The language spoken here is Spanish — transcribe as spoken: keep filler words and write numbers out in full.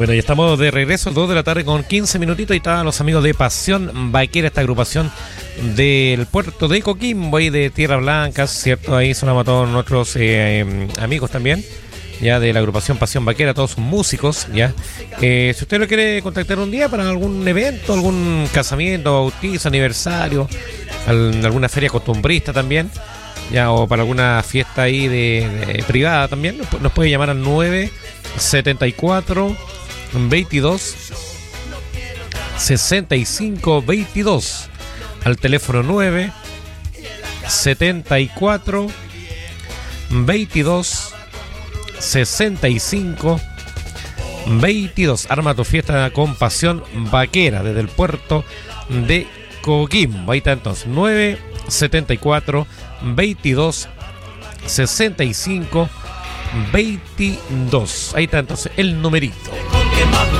Bueno, ya estamos de regreso, dos de la tarde con quince minutitos. Y estaban los amigos de Pasión Vaquera, esta agrupación del puerto de Coquimbo y de Tierra Blanca, ¿cierto? Ahí sonamos a todos nuestros eh, amigos también, ya de la agrupación Pasión Vaquera, todos son músicos, ya. Eh, si usted lo quiere contactar un día para algún evento, algún casamiento, bautizo, aniversario, al, alguna feria costumbrista también, ya, o para alguna fiesta ahí de, de privada también, nos puede llamar al nueve setenta y cuatro veintidós sesenta y cinco veintidós, al teléfono nueve setenta y cuatro veintidós sesenta y cinco veintidós. Arma tu fiesta con Pasión Vaquera desde el puerto de Coquimbo. Ahí está entonces, nueve setenta y cuatro veintidós sesenta y cinco veintidós. Ahí está entonces el numerito.